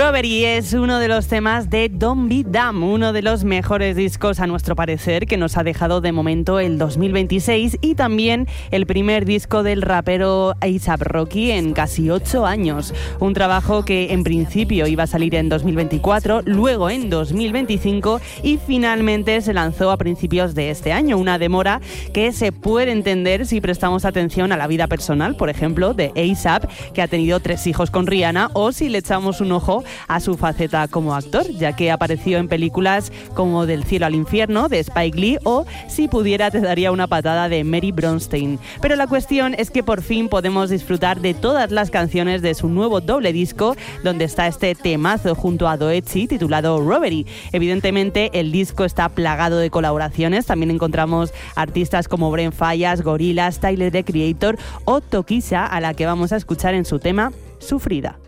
Robbery es uno de los temas de Don't Be Dumb, uno de los mejores discos a nuestro parecer que nos ha dejado de momento el 2026 y también el primer disco del rapero A$AP Rocky en casi 8 años. Un trabajo que en principio iba a salir en 2024, luego en 2025 y finalmente se lanzó a principios de este año. Una demora que se puede entender si prestamos atención a la vida personal, por ejemplo, de A$AP, que ha tenido 3 hijos con Rihanna, o si le echamos un ojo a su faceta como actor, ya que apareció en películas como Del cielo al infierno, de Spike Lee, o Si pudiera te daría una patada, de Mary Bronstein. Pero la cuestión es que por fin podemos disfrutar de todas las canciones de su nuevo doble disco, donde está este temazo junto a Doechii titulado Robbery. Evidentemente el disco está plagado de colaboraciones, también encontramos artistas como Bren Fallas, Gorillaz, Tyler, The Creator o Tokischa, a la que vamos a escuchar en su tema Sufrida.